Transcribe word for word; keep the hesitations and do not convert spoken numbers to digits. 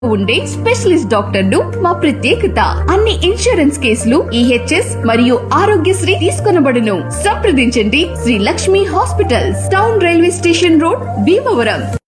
ఉండే స్పెషలిస్ట్ డాక్టర్లు మా ప్రత్యేకత. అన్ని ఇన్సూరెన్స్ కేసులు ఈహెచ్ఎస్ మరియు ఆరోగ్యశ్రీ తీసుకొనబడును. సంప్రదించండి Shri Lakshmi hospitals, town railway station road, Bhimavaram.